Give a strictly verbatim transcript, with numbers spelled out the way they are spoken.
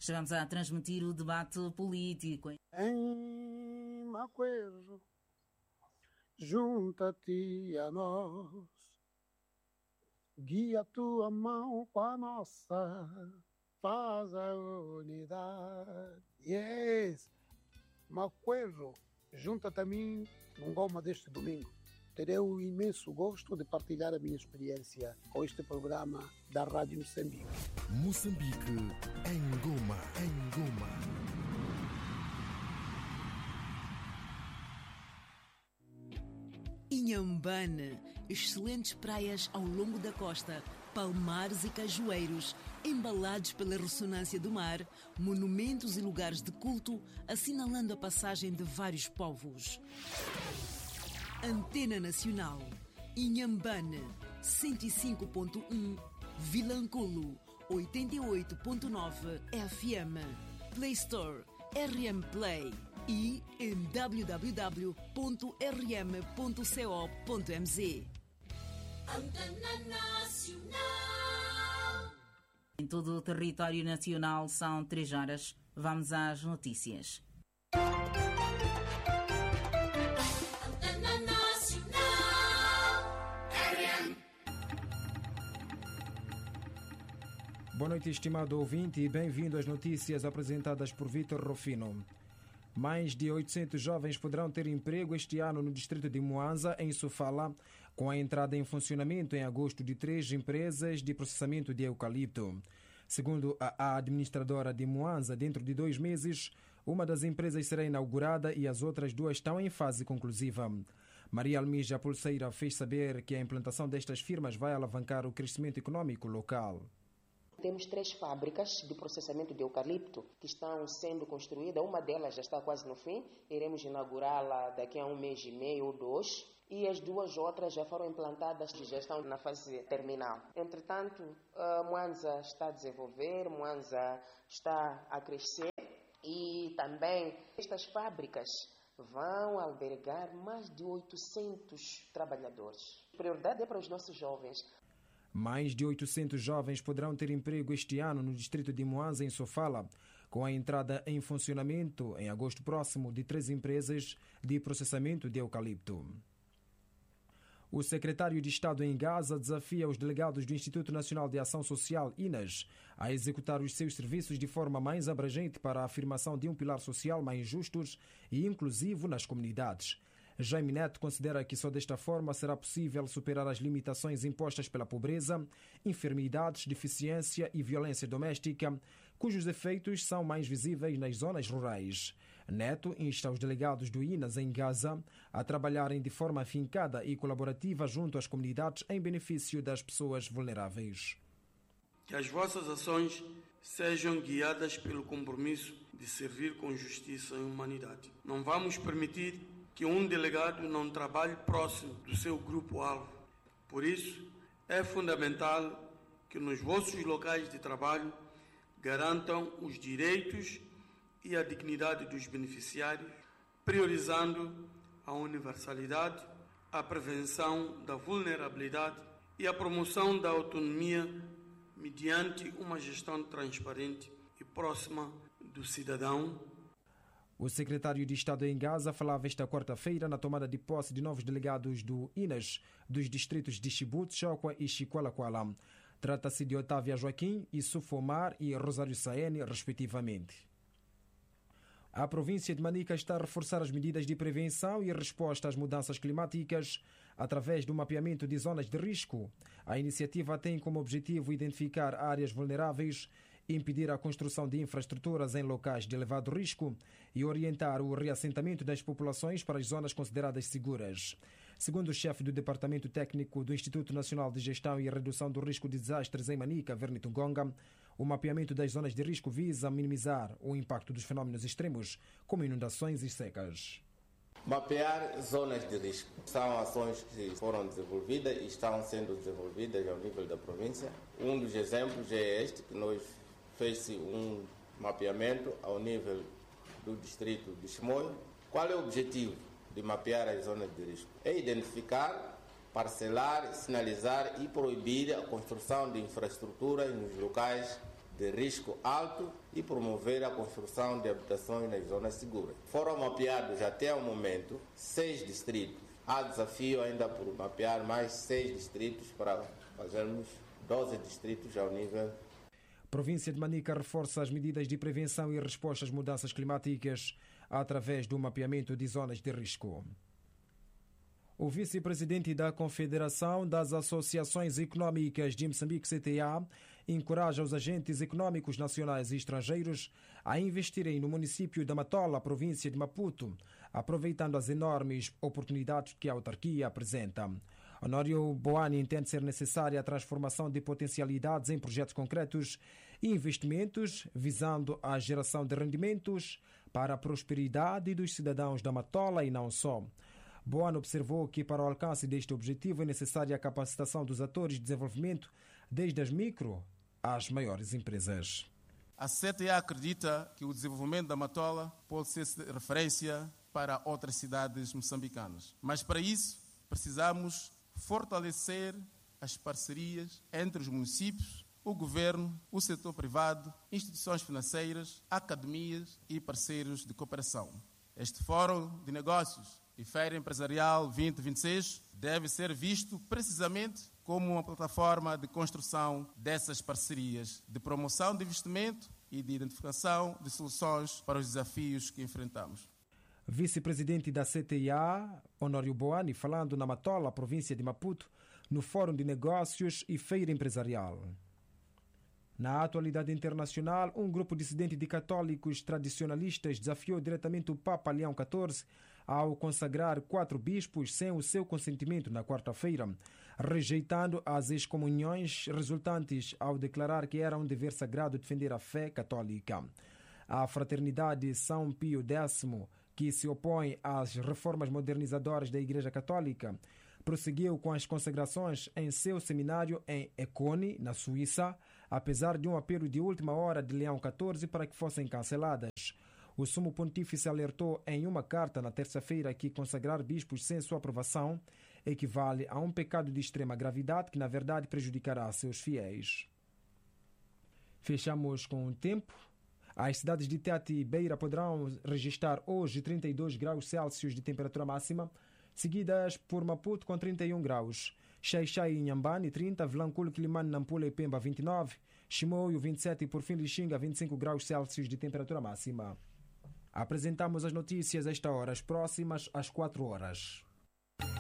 Estamos a transmitir o debate político. Em Maquejo, junta-te a nós, guia a tua mão com a nossa, faz a unidade. Yes, Maquejo, junta-te a mim num goma deste domingo. Terei o imenso gosto de partilhar a minha experiência com este programa da Rádio Moçambique. Moçambique em Goma, em Goma. Inhambane, excelentes praias ao longo da costa, palmares e cajueiros, embalados pela ressonância do mar, monumentos e lugares de culto, assinalando a passagem de vários povos. Antena Nacional, Inhambane, cento e cinco ponto um, Vilanculo, oitenta e oito ponto nove F M, Play Store, R M Play e em w w w ponto r m ponto co ponto m z. Antena Nacional. Em todo o território nacional são três horas. Vamos às notícias. Boa noite, estimado ouvinte, e bem-vindo às notícias apresentadas por Vítor Rufino. Mais de oitocentos jovens poderão ter emprego este ano no distrito de Moanza, em Sofala, com a entrada em funcionamento em agosto de três empresas de processamento de eucalipto. Segundo a administradora de Moanza, dentro de dois meses, uma das empresas será inaugurada e as outras duas estão em fase conclusiva. Maria Almija Pulseira fez saber que a implantação destas firmas vai alavancar o crescimento econômico local. Temos três fábricas de processamento de eucalipto que estão sendo construídas. Uma delas já está quase no fim. Iremos inaugurá-la daqui a um mês e meio ou dois. E as duas outras já foram implantadas e já estão na fase terminal. Entretanto, Moanza está a desenvolver, Moanza está a crescer. E também estas fábricas vão albergar mais de oitocentos trabalhadores. A prioridade é para os nossos jovens. Mais de oitocentos jovens poderão ter emprego este ano no distrito de Moanza, em Sofala, com a entrada em funcionamento, em agosto próximo, de três empresas de processamento de eucalipto. O secretário de Estado em Gaza desafia os delegados do Instituto Nacional de Ação Social, I N A S, a executar os seus serviços de forma mais abrangente para a afirmação de um pilar social mais justo e inclusivo nas comunidades. Jaime Neto considera que só desta forma será possível superar as limitações impostas pela pobreza, enfermidades, deficiência e violência doméstica, cujos efeitos são mais visíveis nas zonas rurais. Neto insta os delegados do I N A S em Gaza a trabalharem de forma afincada e colaborativa junto às comunidades em benefício das pessoas vulneráveis. Que as vossas ações sejam guiadas pelo compromisso de servir com justiça e humanidade. Não vamos permitir que um delegado não trabalhe próximo do seu grupo-alvo. Por isso, é fundamental que nos vossos locais de trabalho garantam os direitos e a dignidade dos beneficiários, priorizando a universalidade, a prevenção da vulnerabilidade e a promoção da autonomia mediante uma gestão transparente e próxima do cidadão. O secretário de Estado em Gaza falava esta quarta-feira na tomada de posse de novos delegados do I N A S dos distritos de Chibut, Chokwa e Chiqualaquala. Trata-se de Otávia Joaquim, Issoufo Omar e Rosário Saene, respectivamente. A província de Manica está a reforçar as medidas de prevenção e resposta às mudanças climáticas através do mapeamento de zonas de risco. A iniciativa tem como objetivo identificar áreas vulneráveis, impedir a construção de infraestruturas em locais de elevado risco e orientar o reassentamento das populações para as zonas consideradas seguras. Segundo o chefe do Departamento Técnico do Instituto Nacional de Gestão e Redução do Risco de Desastres em Manica, Vernito Ngonga, o mapeamento das zonas de risco visa minimizar o impacto dos fenómenos extremos, como inundações e secas. Mapear zonas de risco são ações que foram desenvolvidas e estão sendo desenvolvidas ao nível da província. Um dos exemplos é este, que nós fez um mapeamento ao nível do distrito de Chimoio. Qual é o objetivo de mapear as zonas de risco? É identificar, parcelar, sinalizar e proibir a construção de infraestruturas nos locais de risco alto e promover a construção de habitações nas zonas seguras. Foram mapeados até o momento seis distritos. Há desafio ainda por mapear mais seis distritos para fazermos doze distritos ao nível. A província de Manica reforça as medidas de prevenção e resposta às mudanças climáticas através do mapeamento de zonas de risco. O vice-presidente da Confederação das Associações Económicas de Moçambique, C T A, encoraja os agentes económicos nacionais e estrangeiros a investirem no município da Matola, província de Maputo, aproveitando as enormes oportunidades que a autarquia apresenta. Honório Boani entende ser necessária a transformação de potencialidades em projetos concretos e investimentos visando a geração de rendimentos para a prosperidade dos cidadãos da Matola e não só. Boani observou que para o alcance deste objetivo é necessária a capacitação dos atores de desenvolvimento, desde as micro às maiores empresas. A C T A acredita que o desenvolvimento da Matola pode ser referência para outras cidades moçambicanas. Mas para isso precisamos fortalecer as parcerias entre os municípios, o governo, o setor privado, instituições financeiras, academias e parceiros de cooperação. Este Fórum de Negócios e Feira Empresarial vinte vinte e seis deve ser visto precisamente como uma plataforma de construção dessas parcerias, de promoção de investimento e de identificação de soluções para os desafios que enfrentamos. Vice-presidente da C T A, Honório Boani, falando na Matola, província de Maputo, no Fórum de Negócios e Feira Empresarial. Na atualidade internacional, um grupo dissidente de católicos tradicionalistas desafiou diretamente o Papa Leão catorze ao consagrar quatro bispos sem o seu consentimento na quarta-feira, rejeitando as excomunhões resultantes ao declarar que era um dever sagrado defender a fé católica. A Fraternidade São Pio X, que se opõe às reformas modernizadoras da Igreja Católica, prosseguiu com as consagrações em seu seminário em Econe, na Suíça, apesar de um apelo de última hora de Leão catorze para que fossem canceladas. O Sumo Pontífice alertou em uma carta na terça-feira que consagrar bispos sem sua aprovação equivale a um pecado de extrema gravidade que, na verdade, prejudicará seus fiéis. Fechamos com o tempo. As cidades de Tete e Beira poderão registrar hoje trinta e dois graus Celsius de temperatura máxima, seguidas por Maputo com trinta e um graus, Xai-Xai e Inhambane trinta, Vilanculo, Quilimane, Nampula e Pemba vinte e nove, Chimoio vinte e sete e por fim Lixinga vinte e cinco graus Celsius de temperatura máxima. Apresentamos as notícias a esta hora, as próximas às quatro horas.